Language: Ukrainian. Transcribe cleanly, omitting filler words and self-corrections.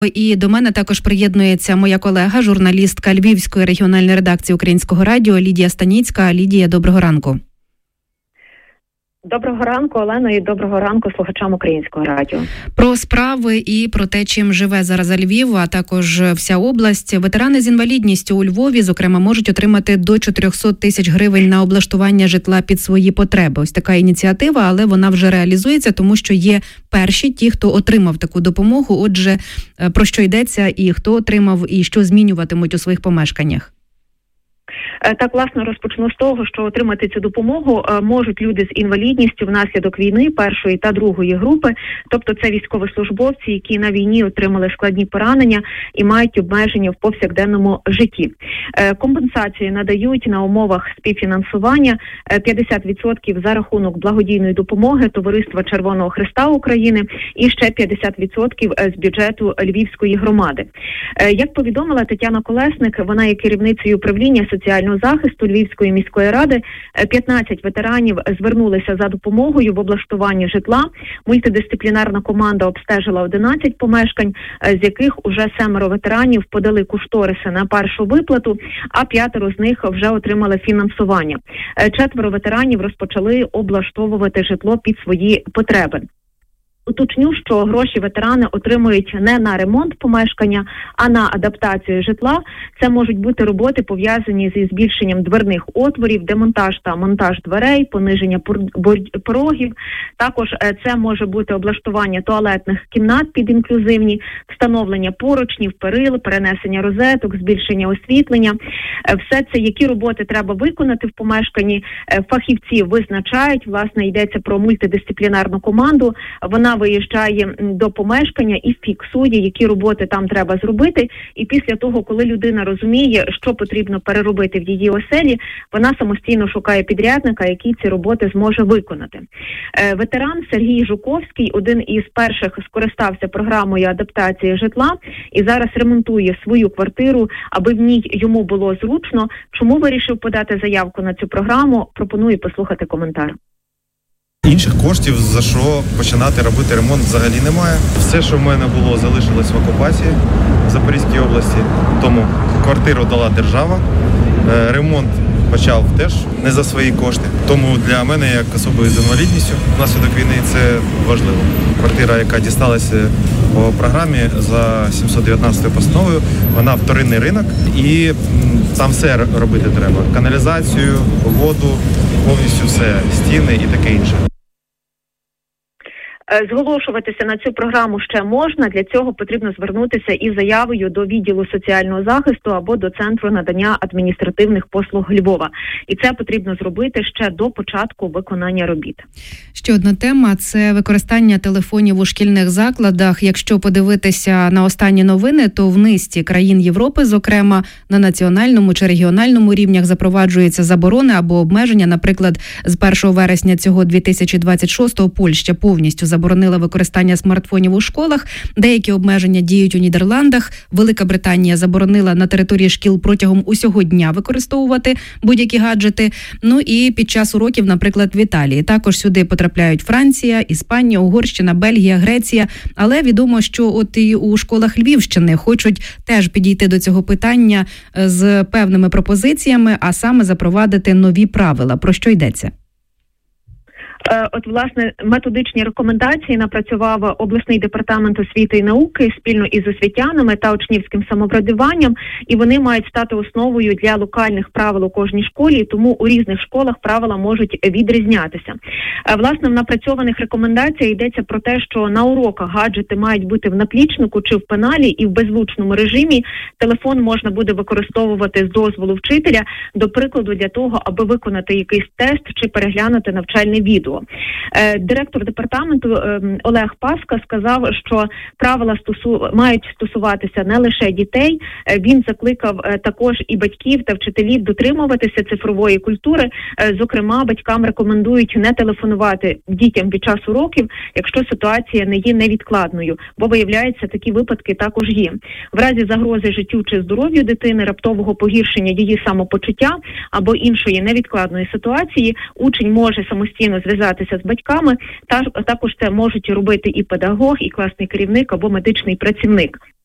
І до мене також приєднується моя колега, журналістка Львівської регіональної редакції Українського радіо Лідія Станіцька. Лідія, доброго ранку. Доброго ранку, Олено, і доброго ранку слухачам Українського радіо. Про справи і про те, чим живе зараз Львів, а також вся область. Ветерани з інвалідністю у Львові, зокрема, можуть отримати до 400 тисяч гривень на облаштування житла під свої потреби. Ось така ініціатива, але вона вже реалізується, тому що є перші ті, хто отримав таку допомогу. Отже, про що йдеться і хто отримав, і що змінюватимуть у своїх помешканнях? Так, власне, розпочну з того, що отримати цю допомогу можуть люди з інвалідністю внаслідок війни першої та другої групи, тобто це військовослужбовці, які на війні отримали складні поранення і мають обмеження в повсякденному житті. Компенсації надають на умовах співфінансування 50% за рахунок благодійної допомоги Товариства Червоного Хреста України і ще 50% з бюджету Львівської громади. Як повідомила Тетяна Колесник, вона є керівницею управління соціального захисту Львівської міської ради, 15 ветеранів звернулися за допомогою в облаштуванні житла. Мультидисциплінарна команда обстежила 11 помешкань, з яких уже 7 ветеранів подали кошториси на першу виплату, а 5 з них вже отримали фінансування. 4 ветеранів розпочали облаштовувати житло під свої потреби. Уточню, що гроші ветерани отримують не на ремонт помешкання, а на адаптацію житла. Це можуть бути роботи, пов'язані зі збільшенням дверних отворів, демонтаж та монтаж дверей, пониження порогів. Також це може бути облаштування туалетних кімнат під інклюзивні, встановлення поручнів, перил, перенесення розеток, збільшення освітлення. Все це, які роботи треба виконати в помешканні, фахівці визначають. Власне, йдеться про мультидисциплінарну команду. Вона виїжджає до помешкання і фіксує, які роботи там треба зробити. І після того, коли людина розуміє, що потрібно переробити в її оселі, вона самостійно шукає підрядника, який ці роботи зможе виконати. Ветеран Сергій Жуковський один із перших скористався програмою адаптації житла і зараз ремонтує свою квартиру, аби в ній йому було зручно. Чому вирішив подати заявку на цю програму? Пропоную послухати коментар. Інших коштів, за що починати робити ремонт, взагалі немає. Все, що в мене було, залишилось в окупації в Запорізькій області. Тому квартиру дала держава, ремонт почав теж не за свої кошти. Тому для мене, як особи з інвалідністю, внаслідок війни це важливо. Квартира, яка дісталася по програмі за 719 постановою, вона вторинний ринок і там все робити треба. Каналізацію, воду, повністю все, стіни і таке інше. Зголошуватися на цю програму ще можна. Для цього потрібно звернутися із заявою до відділу соціального захисту або до Центру надання адміністративних послуг Львова. І це потрібно зробити ще до початку виконання робіт. Ще одна тема – це використання телефонів у шкільних закладах. Якщо подивитися на останні новини, то в низці країн Європи, зокрема, на національному чи регіональному рівнях запроваджуються заборони або обмеження. Наприклад, з 1 вересня цього 2026-го Польща повністю заборонила використання смартфонів у школах. Деякі обмеження діють у Нідерландах. Велика Британія заборонила на території шкіл протягом усього дня використовувати будь-які гаджети. Ну і під час уроків, наприклад, в Італії. Також сюди потрапляють Франція, Іспанія, Угорщина, Бельгія, Греція. Але відомо, що от і у школах Львівщини хочуть теж підійти до цього питання з певними пропозиціями, а саме запровадити нові правила. Про що йдеться? От, власне, методичні рекомендації напрацював обласний департамент освіти і науки спільно із освітянами та учнівським самоврядуванням, і вони мають стати основою для локальних правил у кожній школі, тому у різних школах правила можуть відрізнятися. Власне, в напрацьованих рекомендаціях йдеться про те, що на уроках гаджети мають бути в наплічнику чи в пеналі і в беззвучному режимі. Телефон можна буде використовувати з дозволу вчителя, до прикладу, для того, аби виконати якийсь тест чи переглянути навчальне відео. Директор департаменту Олег Паска сказав, що правила мають стосуватися не лише дітей. Він закликав також і батьків та вчителів дотримуватися цифрової культури. Зокрема, батькам рекомендують не телефонувати дітям під час уроків, якщо ситуація не є невідкладною, бо, виявляється, такі випадки також є. В разі загрози життю чи здоров'ю дитини, раптового погіршення її самопочуття або іншої невідкладної ситуації, учень може самостійно зв'язатися з батьками, також це можуть робити і педагог, і класний керівник або медичний працівник.